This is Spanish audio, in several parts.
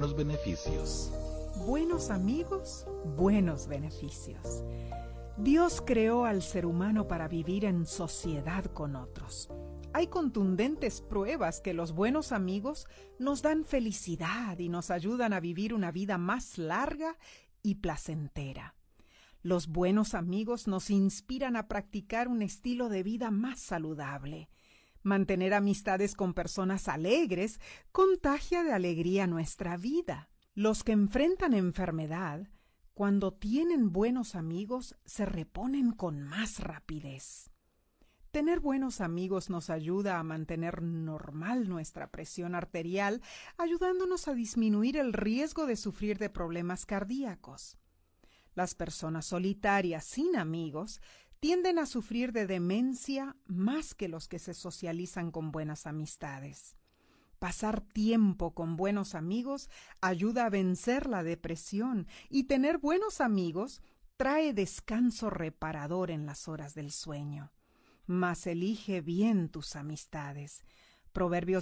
buenos beneficios. Buenos amigos, buenos beneficios. Dios creó al ser humano para vivir en sociedad con otros. Hay contundentes pruebas que los buenos amigos nos dan felicidad y nos ayudan a vivir una vida más larga y placentera. Los buenos amigos nos inspiran a practicar un estilo de vida más saludable. Mantener amistades con personas alegres contagia de alegría nuestra vida. Los que enfrentan enfermedad, cuando tienen buenos amigos, se reponen con más rapidez. Tener buenos amigos nos ayuda a mantener normal nuestra presión arterial, ayudándonos a disminuir el riesgo de sufrir de problemas cardíacos. Las personas solitarias sin amigos tienden a sufrir de demencia más que los que se socializan con buenas amistades. Pasar tiempo con buenos amigos ayuda a vencer la depresión y tener buenos amigos trae descanso reparador en las horas del sueño. Mas elige bien tus amistades. Proverbios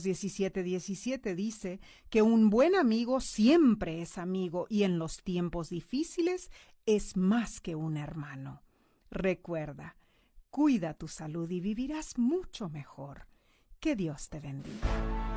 17:17 dice que un buen amigo siempre es amigo y en los tiempos difíciles es más que un hermano. Recuerda, cuida tu salud y vivirás mucho mejor. Que Dios te bendiga.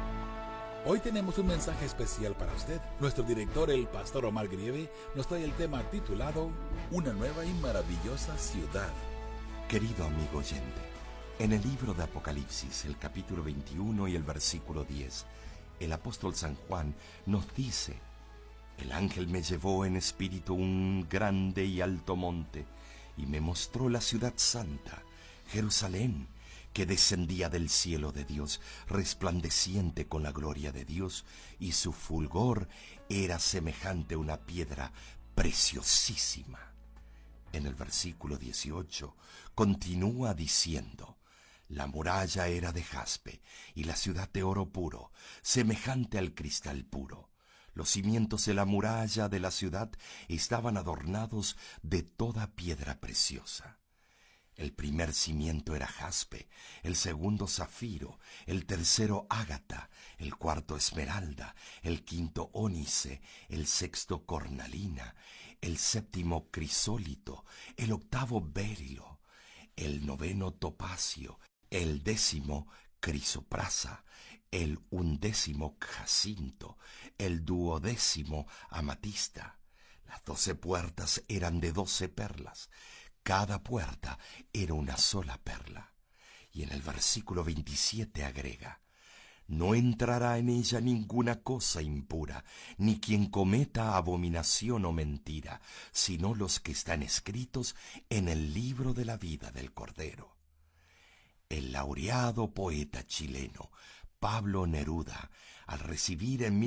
Hoy tenemos un mensaje especial para usted. Nuestro director, el pastor Omar Grieve, nos trae el tema titulado Una nueva y maravillosa ciudad. Querido amigo oyente, en el libro de Apocalipsis, el capítulo 21 y el versículo 10, el apóstol San Juan nos dice: el ángel me llevó en espíritu a un grande y alto monte, y me mostró la ciudad santa, Jerusalén, que descendía del cielo de Dios, resplandeciente con la gloria de Dios, y su fulgor era semejante a una piedra preciosísima. En el versículo 18 continúa diciendo: la muralla era de jaspe y la ciudad de oro puro, semejante al cristal puro. Los cimientos de la muralla de la ciudad estaban adornados de toda piedra preciosa. El primer cimiento era jaspe, el segundo zafiro, el tercero ágata, el cuarto esmeralda, el quinto ónice, el sexto cornalina, el séptimo crisólito, el octavo berilo, el noveno topacio, el décimo crisoprasa, el undécimo jacinto, el duodécimo amatista. Las 12 puertas eran de 12 perlas. Cada puerta era una sola perla. Y en el versículo 27 agrega: no entrará en ella ninguna cosa impura, ni quien cometa abominación o mentira, sino los que están escritos en el libro de la vida del Cordero. El laureado poeta chileno Pablo Neruda, al recibir en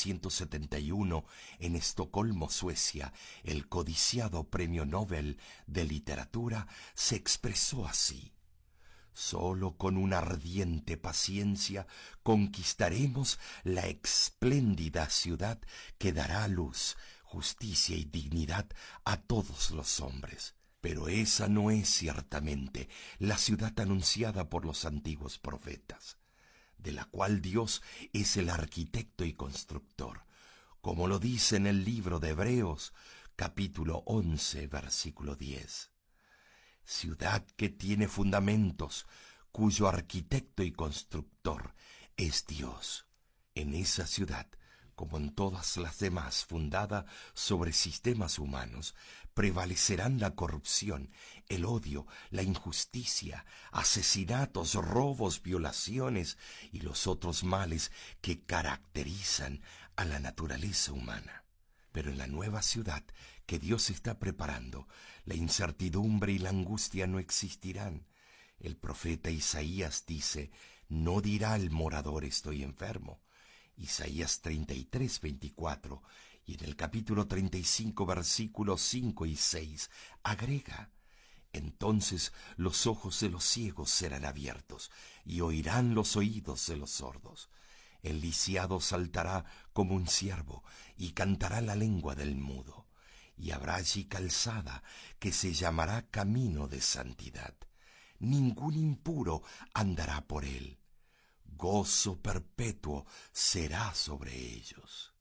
1971 en Estocolmo, Suecia, el codiciado Premio Nobel de Literatura, se expresó así: solo con una ardiente paciencia conquistaremos la espléndida ciudad que dará luz, justicia y dignidad a todos los hombres. Pero esa no es ciertamente la ciudad anunciada por los antiguos profetas, de la cual Dios es el arquitecto y constructor, como lo dice en el libro de Hebreos, capítulo 11, versículo 10. Ciudad que tiene fundamentos, cuyo arquitecto y constructor es Dios. En esa ciudad, como en todas las demás fundada sobre sistemas humanos, prevalecerán la corrupción, el odio, la injusticia, asesinatos, robos, violaciones y los otros males que caracterizan a la naturaleza humana. Pero en la nueva ciudad que Dios está preparando, la incertidumbre y la angustia no existirán. El profeta Isaías dice: no dirá el morador estoy enfermo. Isaías 33, 24, y en el capítulo 35, versículos 5 y 6, agrega: entonces los ojos de los ciegos serán abiertos, y oirán los oídos de los sordos. El lisiado saltará como un ciervo, y cantará la lengua del mudo. Y habrá allí calzada, que se llamará camino de santidad. Ningún impuro andará por él. Gozo perpetuo será sobre ellos.